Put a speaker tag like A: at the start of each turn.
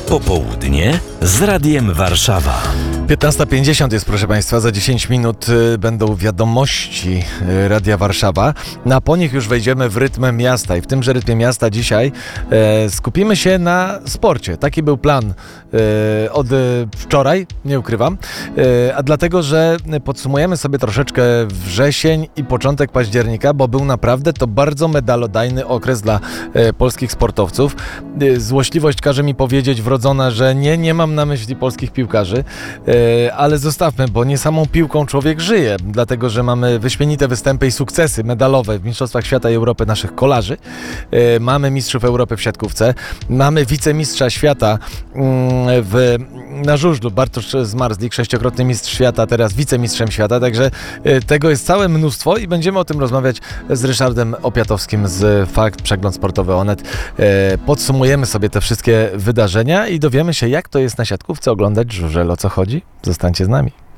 A: Popołudnie z Radiem Warszawa.
B: 15:50 jest, proszę Państwa, za 10 minut będą wiadomości Radia Warszawa, a po nich już wejdziemy w rytm miasta i w tymże rytmie miasta dzisiaj skupimy się na sporcie. Taki był plan od wczoraj, nie ukrywam, a dlatego, że podsumujemy sobie troszeczkę wrzesień i początek października, bo był naprawdę to bardzo medalodajny okres dla polskich sportowców. Złośliwość każe mi powiedzieć wrodzona, że nie mam na myśli polskich piłkarzy, ale zostawmy, bo nie samą piłką człowiek żyje, dlatego, że mamy wyśmienite występy i sukcesy medalowe w Mistrzostwach Świata i Europy naszych kolarzy. Mamy mistrzów Europy w siatkówce, mamy wicemistrza świata na żużlu, Bartosz Zmarzlik, 6-krotny mistrz świata, teraz wicemistrzem świata, także tego jest całe mnóstwo i będziemy o tym rozmawiać z Ryszardem Opiatowskim z Fakt Przegląd Sportowy Onet. Podsumujemy sobie te wszystkie wydarzenia i dowiemy się, jak to jest na siatkówce oglądać żużel. O co chodzi? Zostańcie z nami.